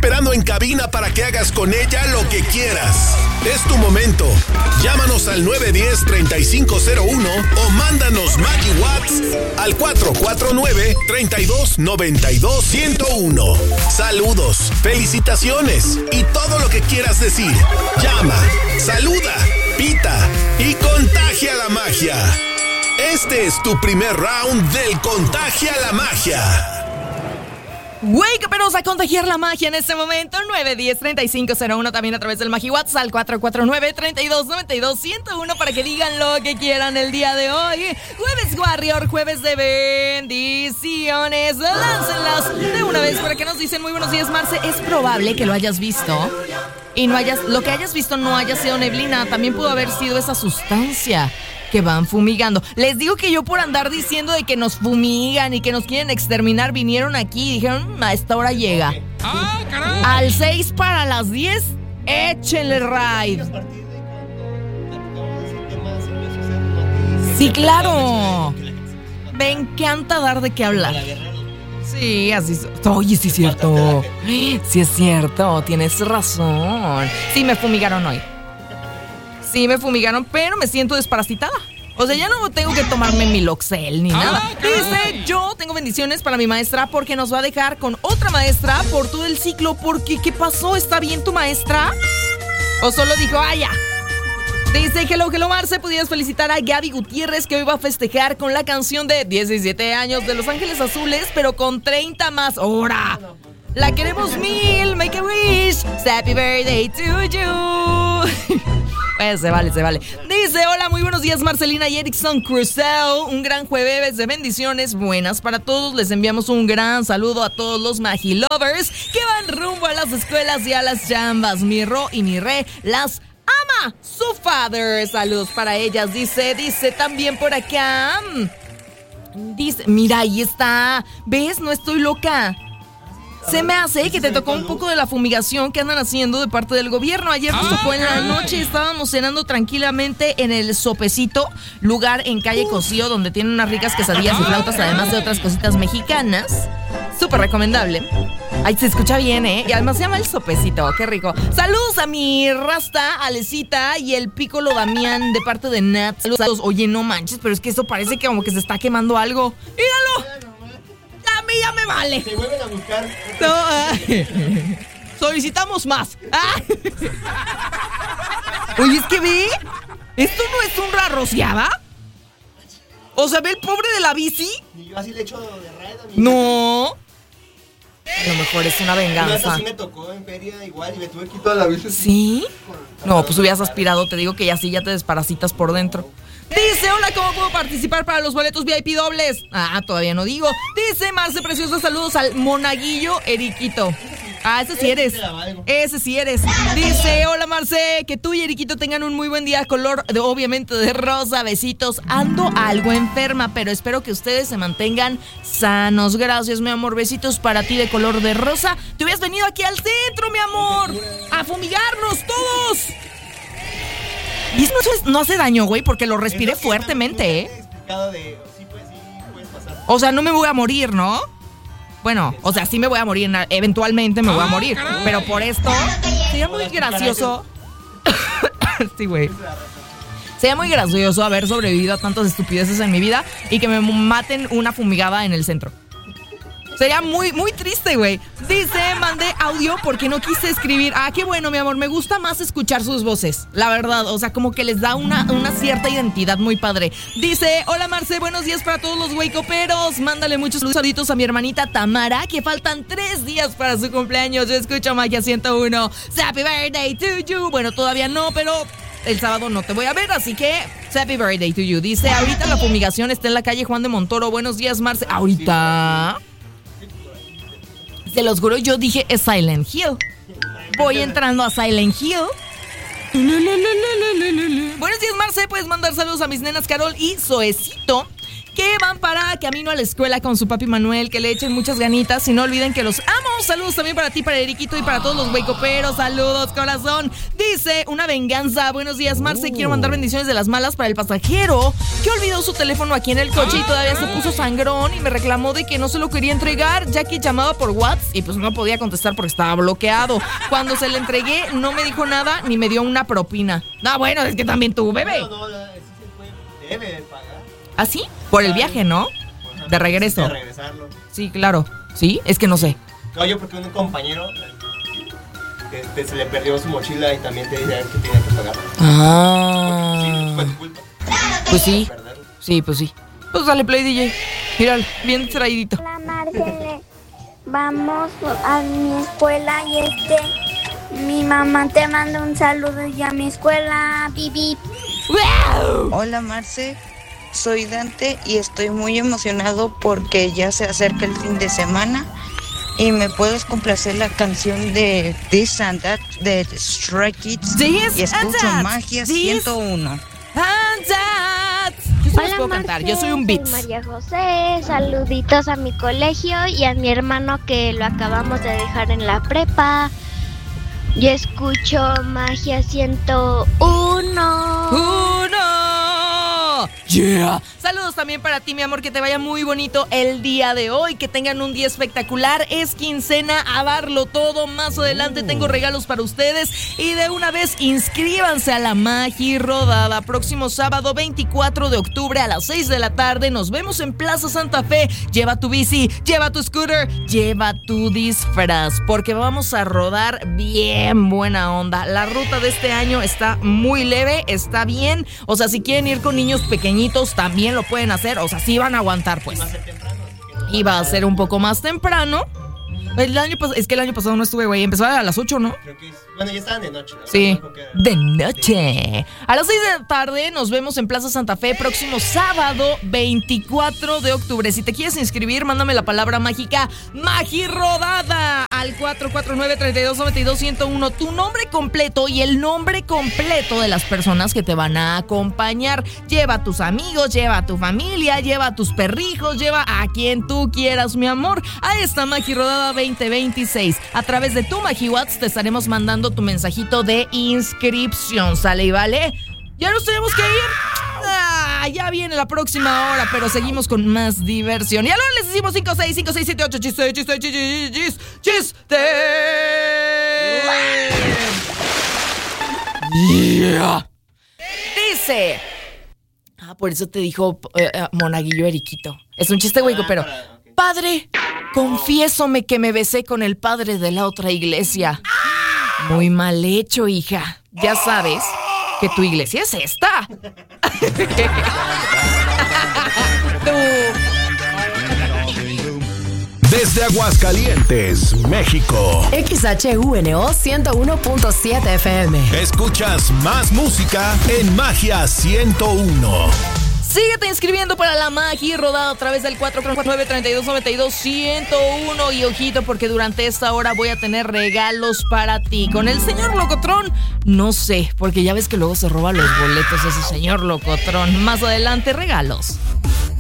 esperando en cabina para que hagas con ella lo que quieras. Es tu momento. Llámanos al 910-3501 o mándanos Maggie Watts al 449-3292-101. Saludos, felicitaciones y todo lo que quieras decir. Llama, saluda, pita y contagia la magia. Este es tu primer round del Contagia la Magia. Güey, que penos a contagiar la magia en este momento. 910-3501, también a través del Magi WhatsApp al 449-3292-101 para que digan lo que quieran el día de hoy. Jueves Warrior, jueves de bendiciones. Láncenlas de una vez para que nos dicen muy buenos días, Marce. Es probable que lo hayas visto y lo que hayas visto no haya sido neblina. También pudo haber sido esa sustancia que van fumigando. Les digo que yo por andar diciendo de que nos fumigan y que nos quieren exterminar, vinieron aquí y dijeron, a esta hora llega. ¡Ah, caray! Al 6 para las 10, échenle raid. Sí, claro. Me encanta dar de qué hablar. Sí, así es. Oye, sí es cierto. Sí es cierto, tienes razón. Sí, me fumigaron hoy. Sí, me fumigaron, pero me siento desparasitada. O sea, ya no tengo que tomarme mi Loxel ni nada. Dice, yo tengo bendiciones para mi maestra porque nos va a dejar con otra maestra por todo el ciclo. Porque, ¿qué pasó? ¿Está bien tu maestra? ¿O solo dijo, ya? Dice, hello, Marce, ¿pudieras felicitar a Gaby Gutiérrez que hoy va a festejar con la canción de 17 años de Los Ángeles Azules, pero con 30 más? ¡Hora! La queremos 1000, make a wish. Happy birthday to you. Pues se vale. Dice, hola, muy buenos días, Marcelina y Erickson Crusoe. Un gran jueves de bendiciones buenas para todos. Les enviamos un gran saludo a todos los Magi Lovers que van rumbo a las escuelas y a las chambas. Mi Ro y mi Re las ama su father. Saludos para ellas. Dice también por acá. Dice, mira, ahí está. ¿Ves? No estoy loca. Se me hace que te tocó un poco de la fumigación que andan haciendo de parte del gobierno. Ayer nos tocó en la noche, estábamos cenando tranquilamente en el Sopecito, lugar en calle Cosío, donde tienen unas ricas quesadillas y flautas, además de otras cositas mexicanas. Súper recomendable. Ay, se escucha bien, ¿eh? Y además se llama el Sopecito, qué rico. Saludos a mi Rasta, Alecita y el Piccolo Damián de parte de Nat. Saludos. Oye, no manches, pero es que esto parece que como que se está quemando algo. ¡Míralo! A mí ya me vale. Se vuelven a buscar. No, solicitamos más. Oye, es que ve. ¿Esto no es un rociada? O sea, ve el pobre de la bici. Y yo así le echo de raid a mi. No. A lo mejor es una venganza. Así me tocó en feria igual y me tuve que quitar la bici. ¿Sí? No, pues hubieras aspirado. Te digo que ya sí, ya te desparasitas por dentro. Dice, hola, ¿cómo puedo participar para los boletos VIP dobles? Todavía no digo. Dice, Marce Preciosa, saludos al monaguillo Eriquito. Ese sí eres. Ese sí eres. Dice, hola, Marce, que tú y Eriquito tengan un muy buen día, color, obviamente, de rosa. Besitos. Ando algo enferma, pero espero que ustedes se mantengan sanos. Gracias, mi amor. Besitos para ti de color de rosa. Te hubieras venido aquí al centro, mi amor, a fumigarnos todos. Y eso no hace daño, güey, porque lo respiré fuertemente, ¿eh? O sea, no me voy a morir, ¿no? Bueno, o sea, sí me voy a morir, eventualmente me voy a morir. Pero por esto, sería muy gracioso. Sí, güey. Sería muy gracioso haber sobrevivido a tantas estupideces en mi vida y que me maten una fumigada en el centro. Sería muy, muy triste, güey. Dice, mandé audio porque no quise escribir. Qué bueno, mi amor. Me gusta más escuchar sus voces, la verdad. O sea, como que les da una cierta identidad muy padre. Dice, hola, Marce, buenos días para todos los güeycoperos. Mándale muchos saluditos a mi hermanita Tamara, que faltan 3 días para su cumpleaños. Yo escucho Magia 101. Happy birthday to you. Bueno, todavía no, pero el sábado no te voy a ver, así que happy birthday to you. Dice, ahorita la fumigación está en la calle Juan de Montoro. Buenos días, Marce. ¿Ahorita? Se los juro, yo dije es Silent Hill. Voy entrando a Silent Hill. Buenos días, Marce. Puedes mandar saludos a mis nenas Carol y Zoecito, que van para camino a la escuela con su papi Manuel, que le echen muchas ganitas y no olviden que los amo. Saludos también para ti, para Eriquito y para todos los huecoperos. Saludos, corazón. Dice, una venganza. Buenos días, Marce. Quiero mandar bendiciones de las malas para el pasajero que olvidó su teléfono aquí en el coche y todavía se puso sangrón y me reclamó de que no se lo quería entregar, ya que llamaba por WhatsApp y pues no podía contestar porque estaba bloqueado. Cuando se le entregué, no me dijo nada ni me dio una propina. No, bueno, es que también tú, bebé. No, sí se puede, debe pagar. ¿Ah, sí? Por el viaje, ¿no? De regreso. De regresarlo. Sí, claro. ¿Sí? Es que no sé. No, yo porque un compañero se le perdió su mochila y también te dijeron que tenía que pagar. Ah. Sí, fue tu culpa. Pues sí. Perderlo. Sí, pues sí. Pues dale play, DJ. Mira, bien traidito. Hola, Marcele. Vamos a mi escuela y mi mamá te manda un saludo y a mi escuela. Bip, bip. ¡Wow! Hola, Marce. Soy Dante y estoy muy emocionado porque ya se acerca el fin de semana y me puedes complacer la canción de This and That de Stray Kids. This y escucho and that. Magia This 101. And that. Yo sí les puedo cantar, yo soy un beats. Soy María José, saluditos a mi colegio y a mi hermano que lo acabamos de dejar en la prepa. Yo escucho Magia 101. ¡Uno! ¡Yeah! Saludos también para ti, mi amor, que te vaya muy bonito el día de hoy, que tengan un día espectacular. Es quincena, a darlo todo. Más adelante tengo regalos para ustedes y de una vez inscríbanse a la Magi Rodada. Próximo sábado 24 de octubre a las 6 de la tarde. Nos vemos en Plaza Santa Fe. Lleva tu bici, lleva tu scooter, lleva tu disfraz, porque vamos a rodar bien buena onda. La ruta de este año está muy leve, está bien. O sea, si quieren ir con niños pequeñitos también lo pueden hacer, o sea, sí van a aguantar, pues. Y va a ser un poco más temprano. Es que el año pasado no estuve, güey. Empezó a las 8, ¿no? Creo que bueno, ya estaban de noche, ¿no? Sí, de noche. A las 6 de la tarde nos vemos en Plaza Santa Fe próximo sábado 24 de octubre. Si te quieres inscribir, mándame la palabra mágica Magi Rodada al 449-3292-101. Tu nombre completo y el nombre completo de las personas que te van a acompañar. Lleva a tus amigos, lleva a tu familia, lleva a tus perrijos, lleva a quien tú quieras, mi amor, a esta Magi Rodada 2026. A través de tu Magi Watts te estaremos mandando tu mensajito de inscripción, ¿sale y vale? Ya nos tenemos que ir. Ya viene la próxima hora, pero seguimos con más diversión. Y ahora les decimos 5, 6, 5, 6, 7, 8, chiste. Yeah. Dice. Por eso te dijo Monaguillo Eriquito. Es un chiste, güey, pero... Padre, confiésome que me besé con el padre de la otra iglesia. Muy mal hecho, hija. Ya sabes que tu iglesia es esta. Desde Aguascalientes, México. XHUNO 101.7 FM. Escuchas más música en Magia 101. Síguete inscribiendo para la Magi Rodada a través del 449-3292-101. Y ojito, porque durante esta hora voy a tener regalos para ti. Con el señor Locotrón, no sé, porque ya ves que luego se roba los boletos ese señor Locotrón. Más adelante, regalos.